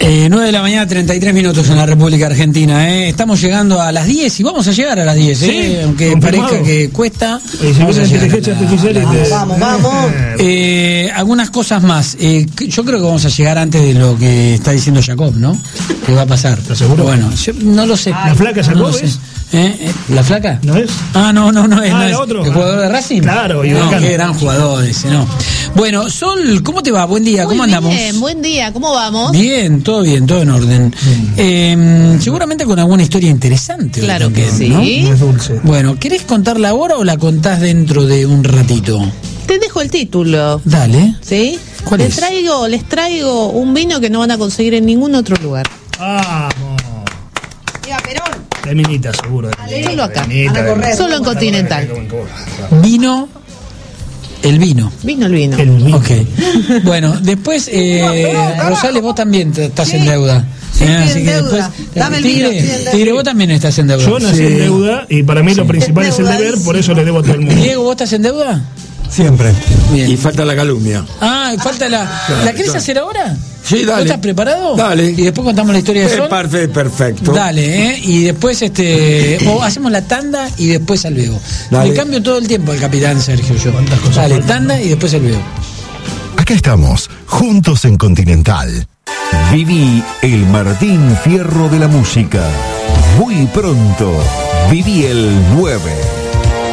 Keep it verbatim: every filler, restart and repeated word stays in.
Eh, nueve de la mañana, treinta y tres minutos en la República Argentina. Eh. Estamos llegando a las diez y vamos a llegar a las diez, ¿Sí? eh, aunque Confirmado. parezca que cuesta. Y si usa inteligencia artificial y te... Vamos, vamos. Eh, algunas cosas más. Eh, yo creo que vamos a llegar antes de lo que está diciendo Jacob, ¿no? ¿Qué va a pasar? ¿Estás seguro? Bueno, yo no lo sé. ¿La flaca Jacob no lo sé. es? ¿Eh? ¿Eh? ¿La flaca? ¿No es? Ah, no, no, no es. Ah, no ¿era es. otro? ¿El jugador de Racing? Claro, y no, bacán. qué gran jugador ese, ¿no? Bueno, Sol, ¿cómo te va? Buen día, Muy ¿cómo andamos? bien, buen día, ¿cómo vamos? Bien, todo bien, todo en orden. Eh, seguramente con alguna historia interesante. Claro hoy que también, sí. ¿no? No es dulce. Bueno, ¿querés contarla ahora o la contás dentro de un ratito? Te dejo el título, Dale. ¿sí? ¿Cuál les es? traigo, les traigo un vino que no van a conseguir en ningún otro lugar. Vamos. Viva Perón. De minita, seguro. Solo acá. De minita, Van a correr. de- Solo en Continental. Vino, el vino. Vino el vino. El vino. Ok. Bueno, después, eh, Rosales, vos también te- estás en Sí. deuda. Sí, Eh, estoy en deuda. Dame el vino, Tigre, estoy en deuda. Tigre, vos también estás en deuda. Yo nací en deuda y para mí lo principal es el deber, Endeudadísimo. por eso le debo a todo el mundo. Diego, ¿vos estás en deuda? Siempre. Bien. Y falta la calumnia. Ah, y falta la. ¿La querés hacer ahora? Sí, dale. ¿Vos estás preparado? Dale. Y después contamos la historia de Eh, Sol. parfe- perfecto. Dale, ¿eh? Y después este o hacemos la tanda y después al veo. Dale. Le cambio todo el tiempo al capitán Sergio yo. Dale, tanda y después al veo. Acá estamos, juntos en Continental. Viví el Martín Fierro de la música. Muy pronto, viví el nueve.